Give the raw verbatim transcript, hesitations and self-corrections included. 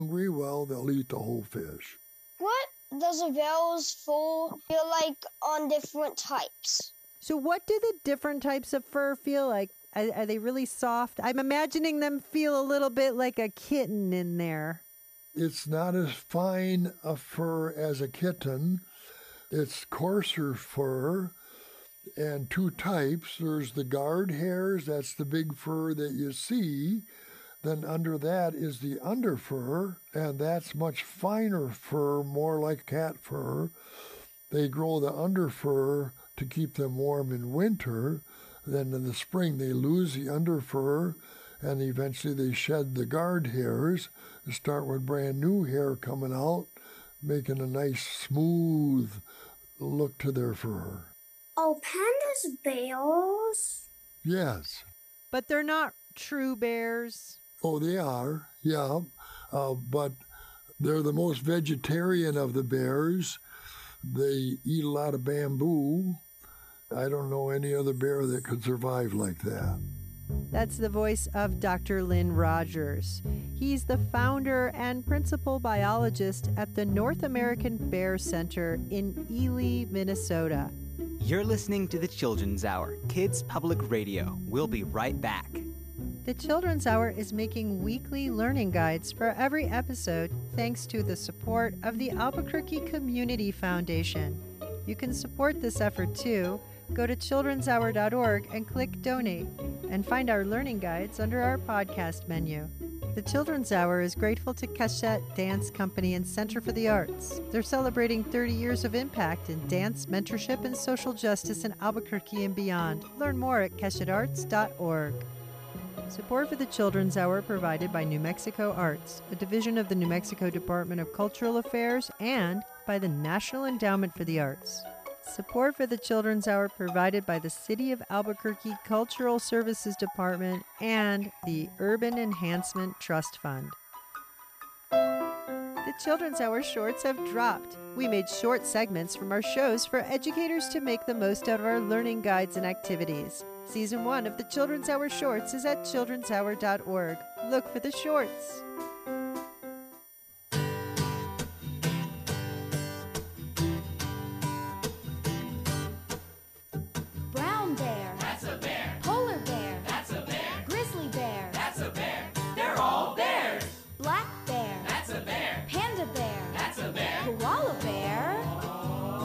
hungry, well, they'll eat the whole fish. What does a whale's fur feel like on different types? So what do the different types of fur feel like? Are, are they really soft? I'm imagining them feel a little bit like a kitten in there. It's not as fine a fur as a kitten. It's coarser fur, and two types. There's the guard hairs, that's the big fur that you see. Then under that is the underfur, and that's much finer fur, more like cat fur. They grow the underfur to keep them warm in winter. Then in the spring they lose the underfur, and eventually they shed the guard hairs and start with brand new hair coming out, making a nice smooth look to their fur. Are pandas bears? Yes. But they're not true bears. Oh, they are, yeah. Uh, but they're the most vegetarian of the bears. They eat a lot of bamboo. I don't know any other bear that could survive like that. That's the voice of Doctor Lynn Rogers. He's the founder and principal biologist at the North American Bear Center in Ely, Minnesota. You're listening to the Children's Hour, Kids Public Radio. We'll be right back. The Children's Hour is making weekly learning guides for every episode thanks to the support of the Albuquerque Community Foundation. You can support this effort too. Go to children's hour dot org and click Donate, and find our learning guides under our podcast menu. The Children's Hour is grateful to Cachette Dance Company and Center for the Arts. They're celebrating thirty years of impact in dance, mentorship, and social justice in Albuquerque and beyond. Learn more at cachette arts dot org. Support for the Children's Hour provided by New Mexico Arts, a division of the New Mexico Department of Cultural Affairs, and by the National Endowment for the Arts. Support for the Children's Hour provided by the City of Albuquerque Cultural Services Department and the Urban Enhancement Trust Fund. The Children's Hour shorts have dropped. We made short segments from our shows for educators to make the most out of our learning guides and activities. Season one of the Children's Hour shorts is at children's hour dot org. Look for the shorts. Brown bear.